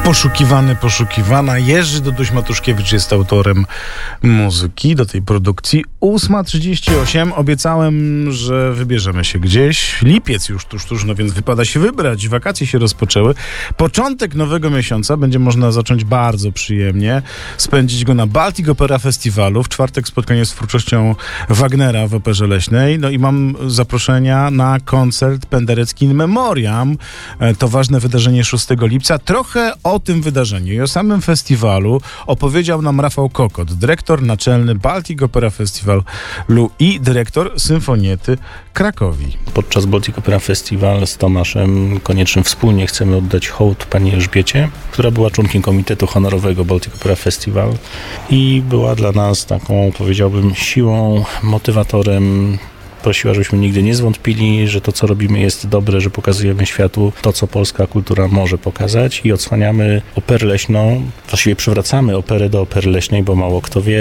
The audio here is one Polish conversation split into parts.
Poszukiwana. Jerzy Duduś-Matuszkiewicz jest autorem muzyki do tej produkcji. 8:38. Obiecałem, że wybierzemy się gdzieś. Lipiec już tuż, no więc wypada się wybrać. Wakacje się rozpoczęły. Początek nowego miesiąca będzie można zacząć bardzo przyjemnie. Spędzić go na Baltic Opera Festiwalu. W czwartek spotkanie z twórczością Wagnera w Operze Leśnej. No i mam zaproszenia na koncert Penderecki in Memoriam. To ważne wydarzenie 6 lipca. Trochę o tym wydarzeniu i o samym festiwalu opowiedział nam Rafał Kokot, dyrektor naczelny Baltic Opera Festiwalu i dyrektor Symfoniety Krakowi. Podczas Baltic Opera Festival z Tomaszem Koniecznym wspólnie chcemy oddać hołd pani Elżbiecie, która była członkiem komitetu honorowego Baltic Opera Festival i była dla nas taką, powiedziałbym, siłą, motywatorem. Prosiła, żebyśmy nigdy nie zwątpili, że to, co robimy, jest dobre, że pokazujemy światu to, co polska kultura może pokazać i odsłaniamy operę leśną. Właściwie przywracamy operę do opery leśnej, bo mało kto wie,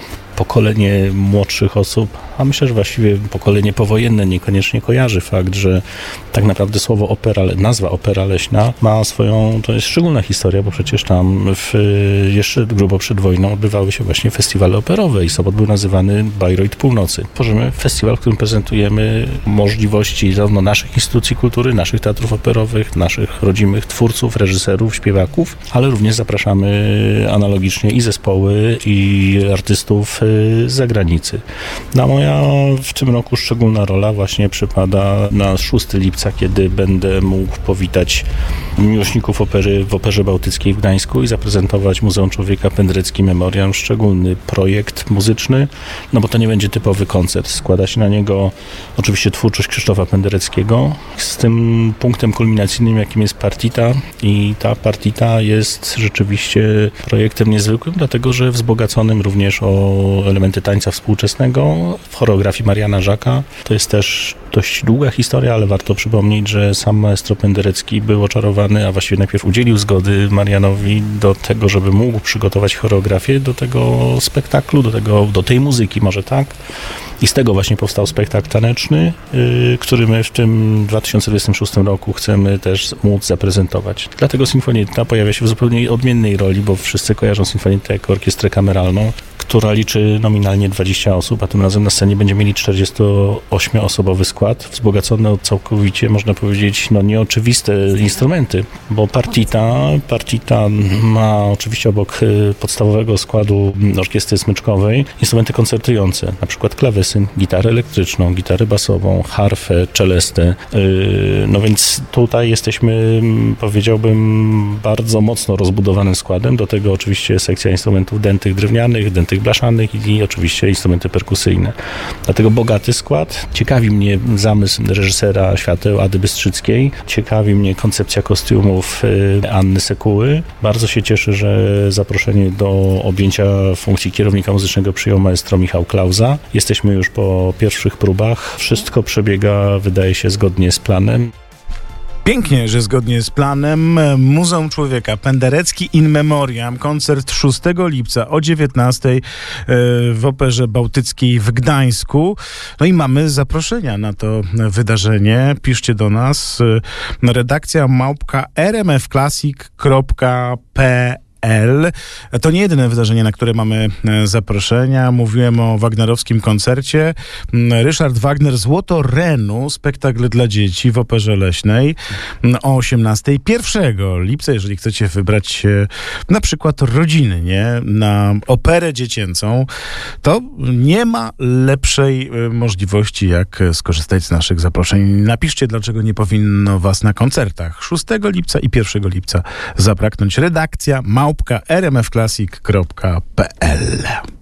pokolenie młodszych osób, a myślę, że właściwie pokolenie powojenne niekoniecznie kojarzy fakt, że tak naprawdę słowo opera, nazwa opera leśna ma swoją, to jest szczególna historia, bo przecież tam jeszcze grubo przed wojną odbywały się właśnie festiwale operowe i Sopot był nazywany Bayreuth Północy. Tworzymy festiwal, w którym prezentujemy możliwości zarówno naszych instytucji kultury, naszych teatrów operowych, naszych rodzimych twórców, reżyserów, śpiewaków, ale również zapraszamy analogicznie i zespoły, i artystów z zagranicy. Na moja w tym roku szczególna rola właśnie przypada na 6 lipca, kiedy będę mógł powitać miłośników opery w Operze Bałtyckiej w Gdańsku i zaprezentować Muzeum Człowieka Penderecki Memoriam, szczególny projekt muzyczny, no bo to nie będzie typowy koncert. Składa się na niego oczywiście twórczość Krzysztofa Pendereckiego z tym punktem kulminacyjnym, jakim jest partita i ta partita jest rzeczywiście projektem niezwykłym, dlatego że wzbogaconym również o elementy tańca współczesnego w choreografii Mariana Żaka. To jest też dość długa historia, ale warto przypomnieć, że sam maestro Penderecki był oczarowany, a właściwie najpierw udzielił zgody Marianowi do tego, żeby mógł przygotować choreografię do tego spektaklu, do tej muzyki, może tak. I z tego właśnie powstał spektakl taneczny, który my w tym 2026 roku chcemy też móc zaprezentować. Dlatego Symfonietta pojawia się w zupełnie odmiennej roli, bo wszyscy kojarzą Symfonietę jako orkiestrę kameralną, która liczy nominalnie 20 osób, a tym razem na scenie będziemy mieli 48-osobowy skład, wzbogacony o całkowicie, można powiedzieć, nieoczywiste instrumenty, bo partita ma oczywiście obok podstawowego składu orkiestry smyczkowej instrumenty koncertujące, na przykład klawesyn, gitarę elektryczną, gitarę basową, harfę, czelestę. No więc tutaj jesteśmy, powiedziałbym, bardzo mocno rozbudowanym składem, do tego oczywiście sekcja instrumentów dętych drewnianych, dętych blaszanych i oczywiście instrumenty perkusyjne. Dlatego bogaty skład. Ciekawi mnie zamysł reżysera świateł Ady Bystrzyckiej. Ciekawi mnie koncepcja kostiumów Anny Sekuły. Bardzo się cieszę, że zaproszenie do objęcia funkcji kierownika muzycznego przyjął maestro Michał Klauza. Jesteśmy już po pierwszych próbach. Wszystko przebiega, wydaje się, zgodnie z planem. Pięknie, że zgodnie z planem Muzeum Człowieka Penderecki in Memoriam, koncert 6 lipca o 19:00 w Operze Bałtyckiej w Gdańsku. No i mamy zaproszenia na to wydarzenie. Piszcie do nas redakcja @rmfclassic.pl. To nie jedyne wydarzenie, na które mamy zaproszenia. Mówiłem o wagnerowskim koncercie. Ryszard Wagner, Złoto Renu, spektakl dla dzieci w Operze Leśnej o 18:00. 1 lipca, jeżeli chcecie wybrać się na przykład rodzinnie na operę dziecięcą, to nie ma lepszej możliwości, jak skorzystać z naszych zaproszeń. Napiszcie, dlaczego nie powinno was na koncertach 6 lipca i 1 lipca zabraknąć. Redakcja @rmfclassic.pl.